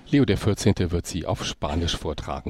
Leo XIV. Wird sie auf Spanisch vortragen.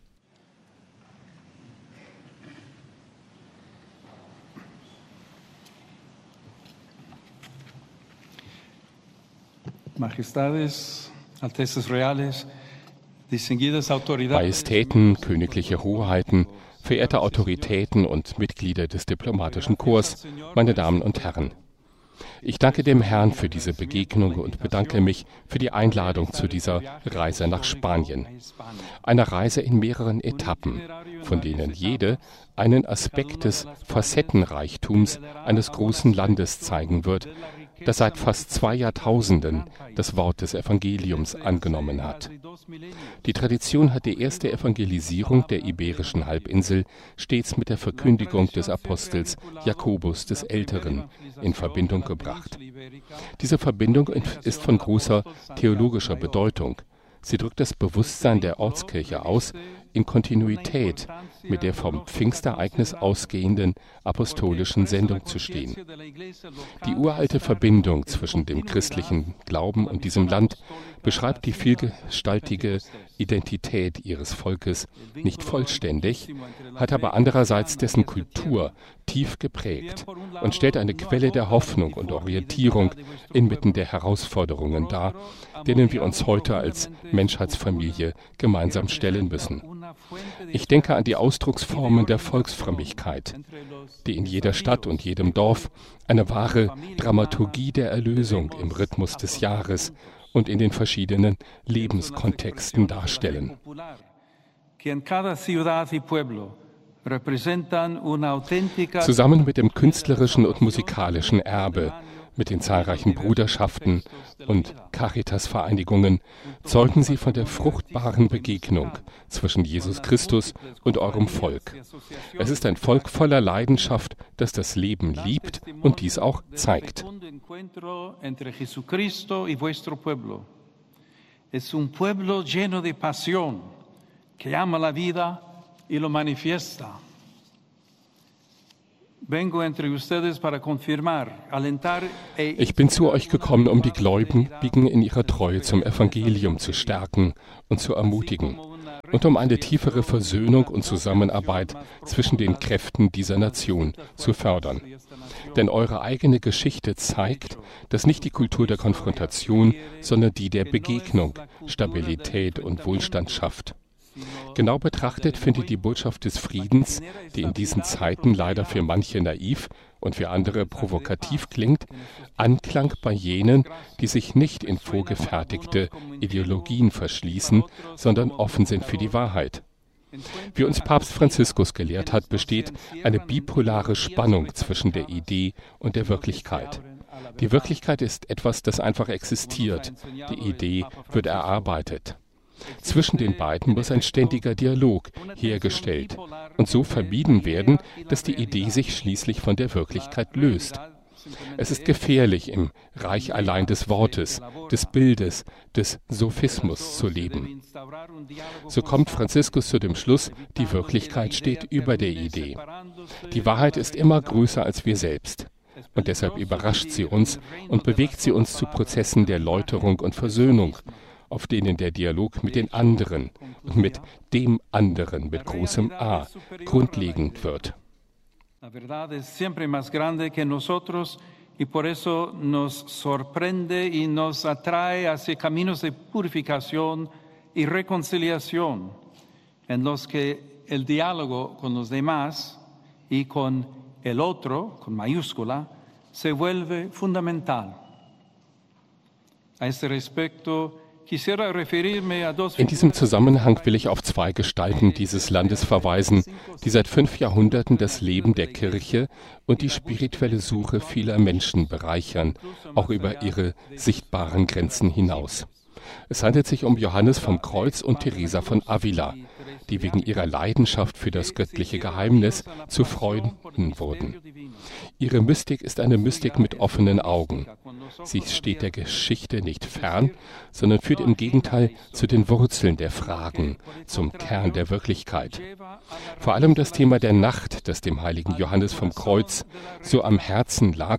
Majestades, Altezas Reales, distinguidas autoridades. Majestäten, königliche Hoheiten, verehrte Autoritäten und Mitglieder des diplomatischen Korps, meine Damen und Herren. Ich danke dem Herrn für diese Begegnung und bedanke mich für die Einladung zu dieser Reise nach Spanien. Eine Reise in mehreren Etappen, von denen jede einen Aspekt des Facettenreichtums eines großen Landes zeigen wird, das seit fast 2 Jahrtausenden das Wort des Evangeliums angenommen hat. Die Tradition hat die erste Evangelisierung der Iberischen Halbinsel stets mit der Verkündigung des Apostels Jakobus des Älteren in Verbindung gebracht. Diese Verbindung ist von großer theologischer Bedeutung. Sie drückt das Bewusstsein der Ortskirche aus, in Kontinuität mit der vom Pfingstereignis ausgehenden apostolischen Sendung zu stehen. Die uralte Verbindung zwischen dem christlichen Glauben und diesem Land beschreibt die vielgestaltige Identität ihres Volkes nicht vollständig, hat aber andererseits dessen Kultur tief geprägt und stellt eine Quelle der Hoffnung und Orientierung inmitten der Herausforderungen dar, denen wir uns heute als Menschheitsfamilie gemeinsam stellen müssen. Ich denke an die Ausdrucksformen der Volksfrömmigkeit, die in jeder Stadt und jedem Dorf eine wahre Dramaturgie der Erlösung im Rhythmus des Jahres und in den verschiedenen Lebenskontexten darstellen. Zusammen mit dem künstlerischen und musikalischen Erbe, mit den zahlreichen Bruderschaften und Caritas-Vereinigungen zeugen sie von der fruchtbaren Begegnung zwischen Jesus Christus und eurem Volk. Es ist ein Volk voller Leidenschaft, das das Leben liebt und dies auch zeigt. Es un pueblo lleno de pasión que ama la vida y lo manifiesta. Ich bin zu euch gekommen, um die Gläubigen in ihrer Treue zum Evangelium zu stärken und zu ermutigen und um eine tiefere Versöhnung und Zusammenarbeit zwischen den Kräften dieser Nation zu fördern. Denn eure eigene Geschichte zeigt, dass nicht die Kultur der Konfrontation, sondern die der Begegnung Stabilität und Wohlstand schafft. Genau betrachtet findet die Botschaft des Friedens, die in diesen Zeiten leider für manche naiv und für andere provokativ klingt, Anklang bei jenen, die sich nicht in vorgefertigte Ideologien verschließen, sondern offen sind für die Wahrheit. Wie uns Papst Franziskus gelehrt hat, besteht eine bipolare Spannung zwischen der Idee und der Wirklichkeit. Die Wirklichkeit ist etwas, das einfach existiert. Die Idee wird erarbeitet. Zwischen den beiden muss ein ständiger Dialog hergestellt und so vermieden werden, dass die Idee sich schließlich von der Wirklichkeit löst. Es ist gefährlich, im Reich allein des Wortes, des Bildes, des Sophismus zu leben. So kommt Franziskus zu dem Schluss, die Wirklichkeit steht über der Idee. Die Wahrheit ist immer größer als wir selbst. Und deshalb überrascht sie uns und bewegt sie uns zu Prozessen der Läuterung und Versöhnung, auf denen der Dialog mit den anderen und mit dem anderen mit großem A grundlegend wird. La verdad es siempre más grande que nosotros y por eso nos sorprende y nos atrae hacia caminos de purificación y reconciliación en los que el diálogo con los demás y con el otro, con mayúscula, se vuelve fundamental. A este respecto, in diesem Zusammenhang will ich auf 2 Gestalten dieses Landes verweisen, die seit 5 Jahrhunderten das Leben der Kirche und die spirituelle Suche vieler Menschen bereichern, auch über ihre sichtbaren Grenzen hinaus. Es handelt sich um Johannes vom Kreuz und Teresa von Avila, die wegen ihrer Leidenschaft für das göttliche Geheimnis zu Freunden wurden. Ihre Mystik ist eine Mystik mit offenen Augen. Sie steht der Geschichte nicht fern, sondern führt im Gegenteil zu den Wurzeln der Fragen, zum Kern der Wirklichkeit. Vor allem das Thema der Nacht, das dem heiligen Johannes vom Kreuz so am Herzen lag,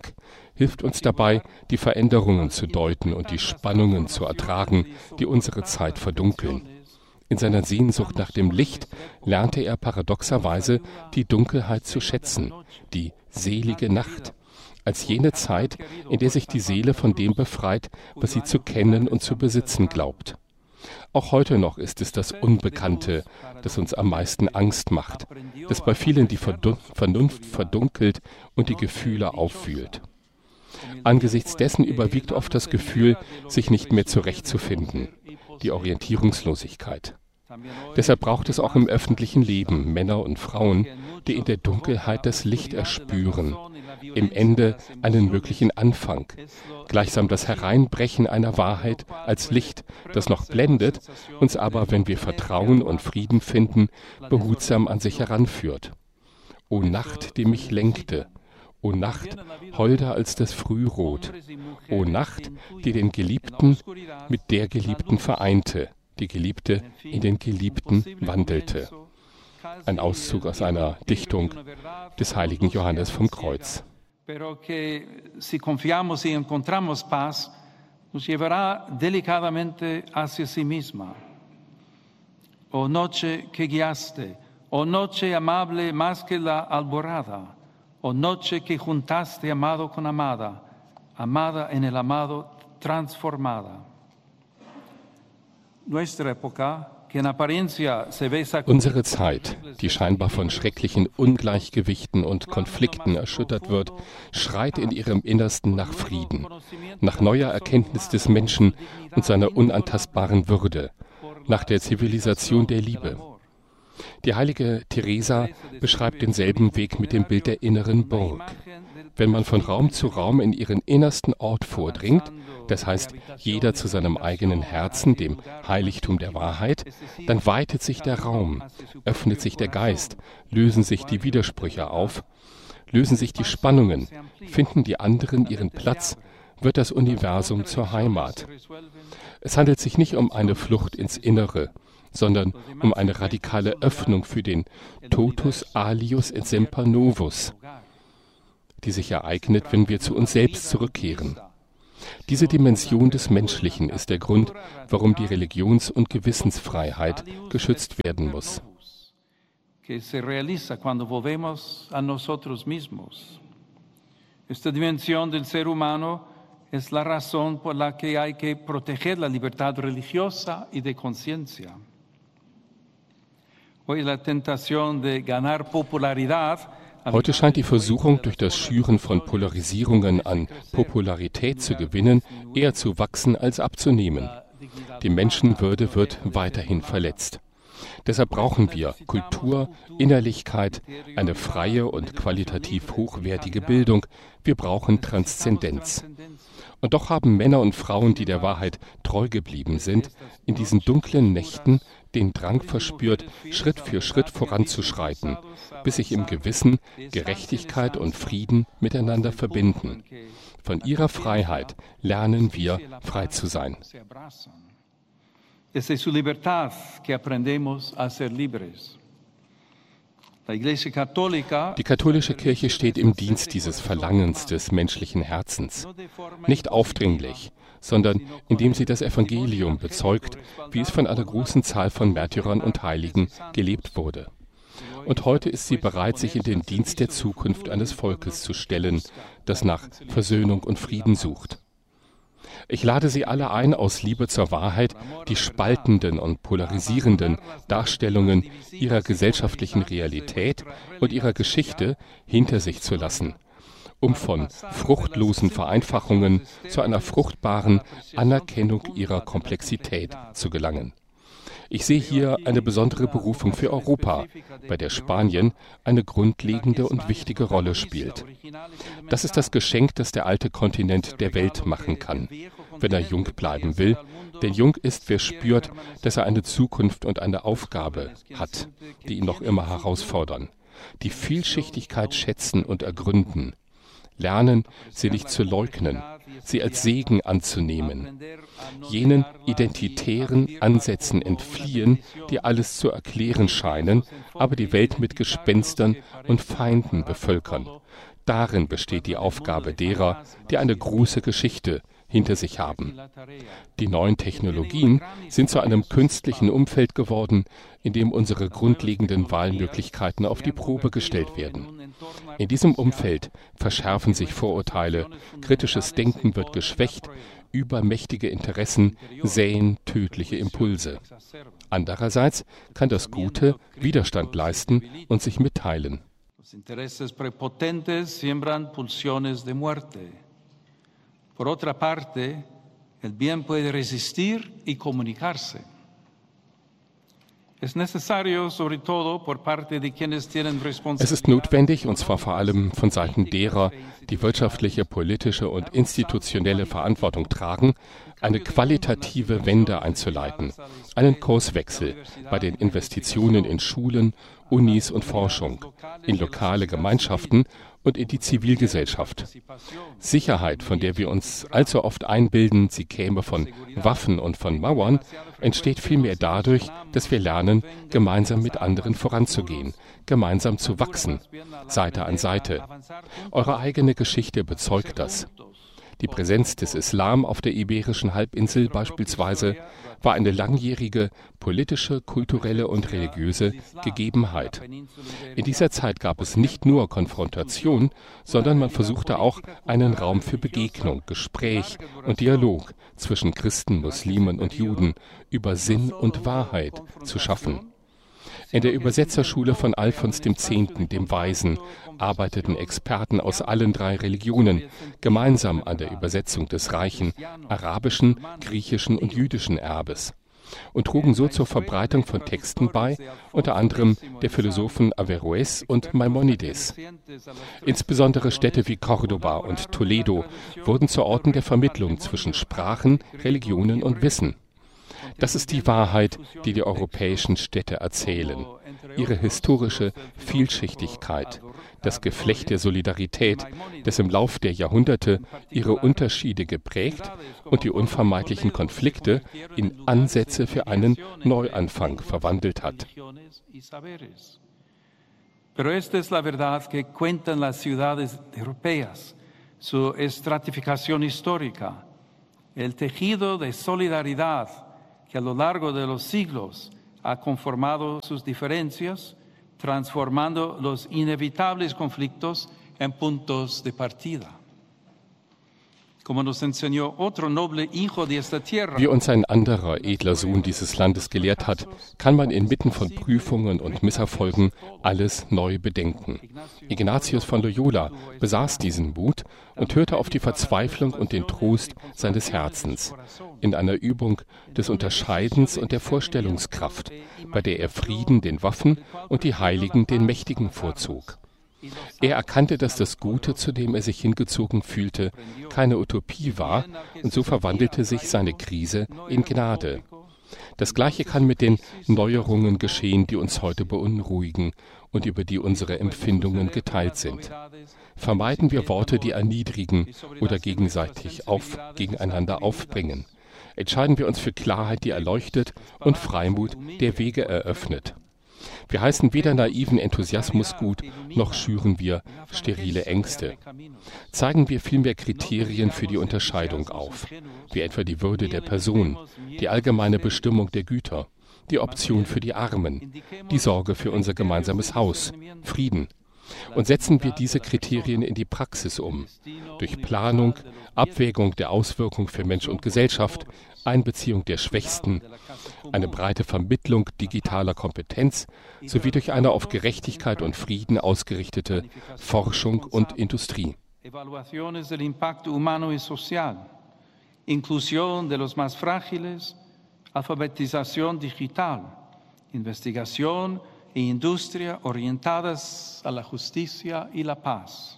hilft uns dabei, die Veränderungen zu deuten und die Spannungen zu ertragen, die unsere Zeit verdunkeln. In seiner Sehnsucht nach dem Licht lernte er paradoxerweise die Dunkelheit zu schätzen, die selige Nacht, als jene Zeit, in der sich die Seele von dem befreit, was sie zu kennen und zu besitzen glaubt. Auch heute noch ist es das Unbekannte, das uns am meisten Angst macht, das bei vielen die Vernunft verdunkelt und die Gefühle aufwühlt. Angesichts dessen überwiegt oft das Gefühl, sich nicht mehr zurechtzufinden, die Orientierungslosigkeit. Deshalb braucht es auch im öffentlichen Leben Männer und Frauen, die in der Dunkelheit das Licht erspüren, im Ende einen möglichen Anfang, gleichsam das Hereinbrechen einer Wahrheit als Licht, das noch blendet, uns aber, wenn wir Vertrauen und Frieden finden, behutsam an sich heranführt. O Nacht, die mich lenkte, o Nacht, holder als das Frührot, o Nacht, die den Geliebten mit der Geliebten vereinte, die Geliebte in den Geliebten wandelte. Ein Auszug aus einer Dichtung des heiligen Johannes vom Kreuz. Pero que si confiamos y encontramos paz, nos llevará delicadamente hacia sí misma. Oh noche que guiaste, oh noche amable más que la alborada, oh noche que juntaste amado con amada, amada en el amado transformada. Nuestra época, unsere Zeit, die scheinbar von schrecklichen Ungleichgewichten und Konflikten erschüttert wird, schreit in ihrem Innersten nach Frieden, nach neuer Erkenntnis des Menschen und seiner unantastbaren Würde, nach der Zivilisation der Liebe. Die heilige Teresa beschreibt denselben Weg mit dem Bild der inneren Burg. Wenn man von Raum zu Raum in ihren innersten Ort vordringt, das heißt, jeder zu seinem eigenen Herzen, dem Heiligtum der Wahrheit, dann weitet sich der Raum, öffnet sich der Geist, lösen sich die Widersprüche auf, lösen sich die Spannungen, finden die anderen ihren Platz, wird das Universum zur Heimat. Es handelt sich nicht um eine Flucht ins Innere, sondern um eine radikale Öffnung für den Totus alius et semper novus, die sich ereignet, wenn wir zu uns selbst zurückkehren. Diese Dimension des Menschlichen ist der Grund, warum die Religions- und Gewissensfreiheit geschützt werden muss. Esta dimensión del ser humano es la razón por la que hay que proteger la libertad religiosa y de conciencia. Hoy la tentación de ganar popularidad. Heute scheint die Versuchung, durch das Schüren von Polarisierungen an Popularität zu gewinnen, eher zu wachsen als abzunehmen. Die Menschenwürde wird weiterhin verletzt. Deshalb brauchen wir Kultur, Innerlichkeit, eine freie und qualitativ hochwertige Bildung. Wir brauchen Transzendenz. Und doch haben Männer und Frauen, die der Wahrheit treu geblieben sind, in diesen dunklen Nächten den Drang verspürt, Schritt für Schritt voranzuschreiten, bis sich im Gewissen Gerechtigkeit und Frieden miteinander verbinden. Von ihrer Freiheit lernen wir, frei zu sein. Es de su libertad que aprendemos a ser libres. Die katholische Kirche steht im Dienst dieses Verlangens des menschlichen Herzens. Nicht aufdringlich, sondern indem sie das Evangelium bezeugt, wie es von einer großen Zahl von Märtyrern und Heiligen gelebt wurde. Und heute ist sie bereit, sich in den Dienst der Zukunft eines Volkes zu stellen, das nach Versöhnung und Frieden sucht. Ich lade Sie alle ein, aus Liebe zur Wahrheit die spaltenden und polarisierenden Darstellungen ihrer gesellschaftlichen Realität und ihrer Geschichte hinter sich zu lassen, um von fruchtlosen Vereinfachungen zu einer fruchtbaren Anerkennung ihrer Komplexität zu gelangen. Ich sehe hier eine besondere Berufung für Europa, bei der Spanien eine grundlegende und wichtige Rolle spielt. Das ist das Geschenk, das der alte Kontinent der Welt machen kann, wenn er jung bleiben will. Denn jung ist, wer spürt, dass er eine Zukunft und eine Aufgabe hat, die ihn noch immer herausfordern. Die Vielschichtigkeit schätzen und ergründen. Lernen, sie nicht zu leugnen, sie als Segen anzunehmen. Jenen identitären Ansätzen entfliehen, die alles zu erklären scheinen, aber die Welt mit Gespenstern und Feinden bevölkern. Darin besteht die Aufgabe derer, die eine große Geschichte hinter sich haben. Die neuen Technologien sind zu einem künstlichen Umfeld geworden, in dem unsere grundlegenden Wahlmöglichkeiten auf die Probe gestellt werden. In diesem Umfeld verschärfen sich Vorurteile, kritisches Denken wird geschwächt, übermächtige Interessen säen tödliche Impulse. Andererseits kann das Gute Widerstand leisten und sich mitteilen. Los intereses prepotentes siembran pulsiones de muerte. Por otra parte, el bien puede resistir y comunicarse. Es ist notwendig, und zwar vor allem von Seiten derer, die wirtschaftliche, politische und institutionelle Verantwortung tragen, eine qualitative Wende einzuleiten, einen Kurswechsel bei den Investitionen in Schulen, Unis und Forschung, in lokale Gemeinschaften und in die Zivilgesellschaft. Sicherheit, von der wir uns allzu oft einbilden, sie käme von Waffen und von Mauern, entsteht vielmehr dadurch, dass wir lernen, gemeinsam mit anderen voranzugehen, gemeinsam zu wachsen, Seite an Seite. Eure eigene Geschichte bezeugt das. Die Präsenz des Islam auf der Iberischen Halbinsel beispielsweise war eine langjährige politische, kulturelle und religiöse Gegebenheit. In dieser Zeit gab es nicht nur Konfrontation, sondern man versuchte auch, einen Raum für Begegnung, Gespräch und Dialog zwischen Christen, Muslimen und Juden über Sinn und Wahrheit zu schaffen. In der Übersetzerschule von Alfons X., dem Weisen, arbeiteten Experten aus allen 3 Religionen gemeinsam an der Übersetzung des reichen arabischen, griechischen und jüdischen Erbes und trugen so zur Verbreitung von Texten bei, unter anderem der Philosophen Averroes und Maimonides. Insbesondere Städte wie Cordoba und Toledo wurden zu Orten der Vermittlung zwischen Sprachen, Religionen und Wissen. Das ist die Wahrheit, die die europäischen Städte erzählen. Ihre historische Vielschichtigkeit, das Geflecht der Solidarität, das im Lauf der Jahrhunderte ihre Unterschiede geprägt und die unvermeidlichen Konflikte in Ansätze für einen Neuanfang verwandelt hat. Pero esta es la verdad que cuentan las ciudades europeas, su estratificación histórica, el tejido de solidaridad que a lo largo de los siglos ha conformado sus diferencias, transformando los inevitables conflictos en puntos de partida. Wie uns ein anderer edler Sohn dieses Landes gelehrt hat, kann man inmitten von Prüfungen und Misserfolgen alles neu bedenken. Ignatius von Loyola besaß diesen Mut und hörte auf die Verzweiflung und den Trost seines Herzens in einer Übung des Unterscheidens und der Vorstellungskraft, bei der er Frieden den Waffen und die Heiligen den Mächtigen vorzog. Er erkannte, dass das Gute, zu dem er sich hingezogen fühlte, keine Utopie war, und so verwandelte sich seine Krise in Gnade. Das Gleiche kann mit den Neuerungen geschehen, die uns heute beunruhigen und über die unsere Empfindungen geteilt sind. Vermeiden wir Worte, die erniedrigen oder gegenseitig gegeneinander aufbringen. Entscheiden wir uns für Klarheit, die erleuchtet, und Freimut, der Wege eröffnet. Wir heißen weder naiven Enthusiasmus gut, noch schüren wir sterile Ängste. Zeigen wir vielmehr Kriterien für die Unterscheidung auf, wie etwa die Würde der Person, die allgemeine Bestimmung der Güter, die Option für die Armen, die Sorge für unser gemeinsames Haus, Frieden. Und setzen wir diese Kriterien in die Praxis um, durch Planung, Abwägung der Auswirkung für Mensch und Gesellschaft, Einbeziehung der Schwächsten, eine breite Vermittlung digitaler Kompetenz sowie durch eine auf Gerechtigkeit und Frieden ausgerichtete Forschung und Industrie. Evaluaciones del impacto humano y social, inclusión de los más frágiles, alfabetización digital, investigación e industria orientadas a la justicia y la paz.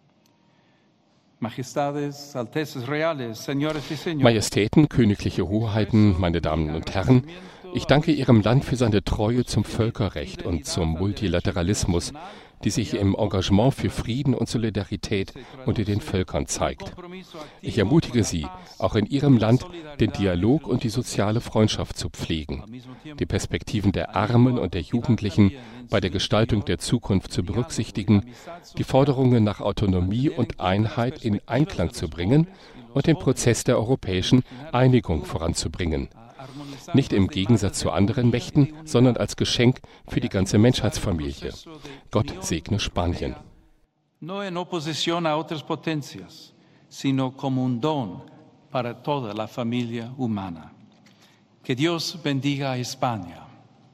Majestäten, königliche Hoheiten, meine Damen und Herren, ich danke Ihrem Land für seine Treue zum Völkerrecht und zum Multilateralismus, die sich im Engagement für Frieden und Solidarität unter den Völkern zeigt. Ich ermutige Sie, auch in Ihrem Land den Dialog und die soziale Freundschaft zu pflegen, die Perspektiven der Armen und der Jugendlichen bei der Gestaltung der Zukunft zu berücksichtigen, die Forderungen nach Autonomie und Einheit in Einklang zu bringen und den Prozess der europäischen Einigung voranzubringen. Nicht im Gegensatz zu anderen Mächten, sondern als Geschenk für die ganze Menschheitsfamilie. Gott segne Spanien. No en oposición a otras potencias, sino como un don para toda la familia humana. Que Dios bendiga a España.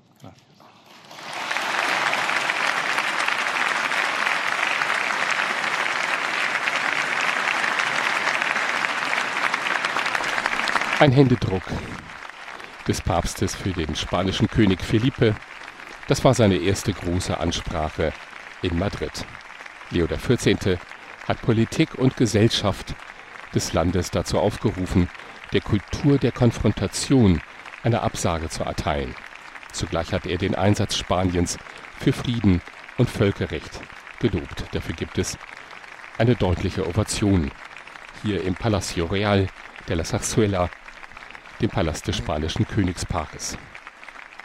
Ein Händedruck des Papstes für den spanischen König Felipe. Das war seine erste große Ansprache in Madrid. Leo XIV. Hat Politik und Gesellschaft des Landes dazu aufgerufen, der Kultur der Konfrontation eine Absage zu erteilen. Zugleich hat er den Einsatz Spaniens für Frieden und Völkerrecht gelobt. Dafür gibt es eine deutliche Ovation hier im Palacio Real de la Zarzuela, dem Palast des spanischen Königspaares.